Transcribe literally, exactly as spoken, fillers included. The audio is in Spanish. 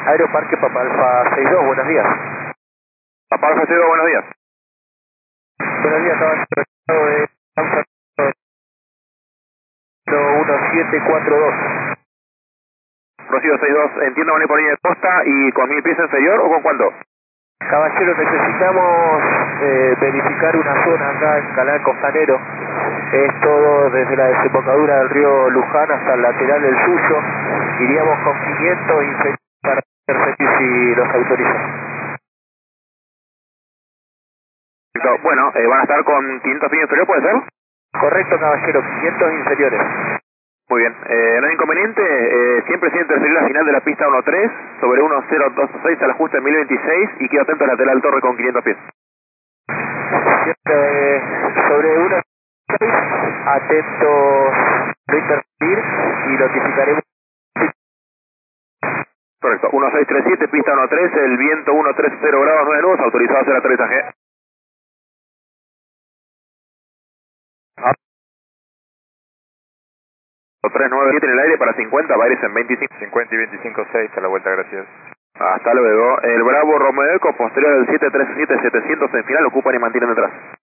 Aeroparque Papa Alfa sesenta y dos, buenos días. Papa Alfa sesenta y dos, buenos días. Buenos días, caballero de Alfa uno siete cuatro dos. Rocío sesenta y dos, entiendo venir por línea de costa y con mil pies inferior o con cuánto. Caballero, necesitamos eh, verificar una zona acá en Canal Costanero. Es todo desde la desembocadura del río Luján hasta el lateral del suyo. Iríamos con quinientos inferiores para perseguir si los autorizan. Bueno, eh, van a estar con quinientos pies inferior, ¿puede ser? Correcto, caballero, quinientos inferiores. Muy bien, eh, no hay inconveniente, eh, siempre sin interferir la final de la pista uno tres sobre uno cero dos seis al ajuste mil veintiséis y quedo atento al lateral torre con quinientos pies. Eh, sobre uno seis, atentos no interferir y notificaremos. Correcto, uno seis tres siete, pista uno tres, el viento uno tres cero grados, nueve nudos, autorizado a hacer aterrizaje. tres nueve siete en el aire para cincuenta, va a ir en veinticinco. cincuenta y veinticinco seis a la vuelta, gracias. Hasta luego. El Bravo Romeo Eco, posterior del siete tres siete setecientos en final, ocupan y mantienen detrás.